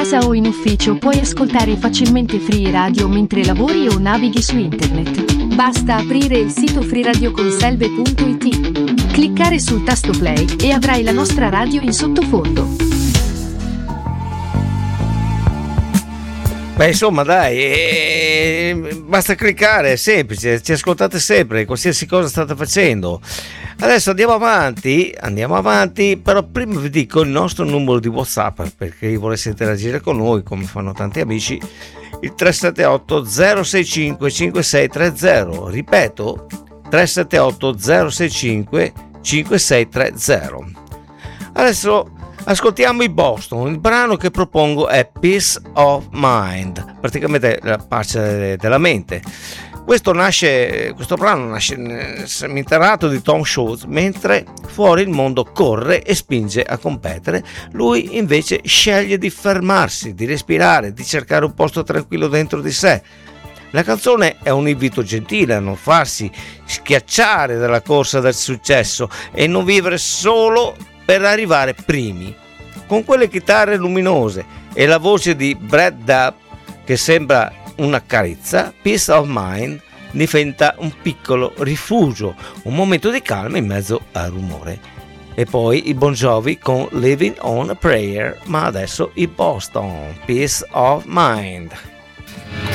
casa o in ufficio puoi ascoltare facilmente Free Radio mentre lavori o navighi su internet. Basta aprire il sito freeradioconselve.it, cliccare sul tasto play e avrai la nostra radio in sottofondo. Beh, insomma, dai, basta cliccare, è semplice, ci ascoltate sempre, qualsiasi cosa state facendo. Adesso andiamo avanti, però prima vi dico il nostro numero di WhatsApp, perché chi volesse interagire con noi, come fanno tanti amici, il 378 065 5630, ripeto, 378 065 5630. Adesso ascoltiamo i Boston. Il brano che propongo è Peace of Mind, praticamente la pace della mente. Questo brano nasce seminterrato di Tom Schultz, mentre fuori il mondo corre e spinge a competere. Lui invece sceglie di fermarsi, di respirare, di cercare un posto tranquillo dentro di sé. La canzone è un invito gentile a non farsi schiacciare dalla corsa del successo e non vivere solo per arrivare primi. Con quelle chitarre luminose e la voce di Brad Dubb che sembra una carezza, Peace of Mind diventa un piccolo rifugio, un momento di calma in mezzo al rumore. E poi i Bon Jovi con Living on a Prayer, ma adesso i Boston, Peace of Mind.